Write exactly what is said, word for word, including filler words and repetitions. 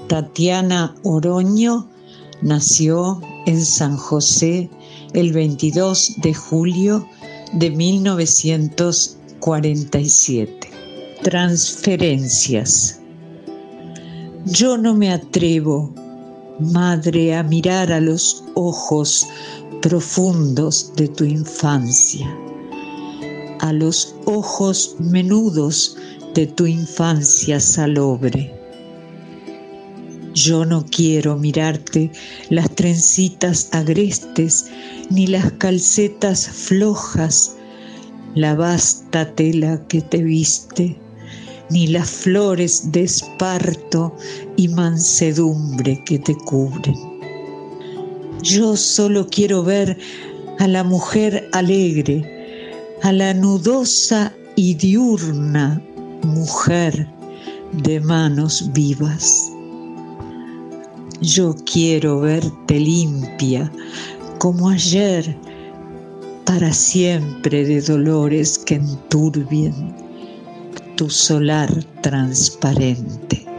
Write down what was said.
Tatiana Oroño nació en San José el veintidós de julio de mil novecientos cuarenta y siete. Transferencias. Yo no me atrevo, madre, a mirar a los ojos profundos de tu infancia, a los ojos menudos de tu infancia salobre. Yo no quiero mirarte las trencitas agrestes, ni las calcetas flojas, la vasta tela que te viste, ni las flores de esparto y mansedumbre que te cubren. Yo solo quiero ver a la mujer alegre, a la nudosa y diurna mujer de manos vivas. Yo quiero verte limpia como ayer, para siempre de dolores que enturbien tu solar transparente.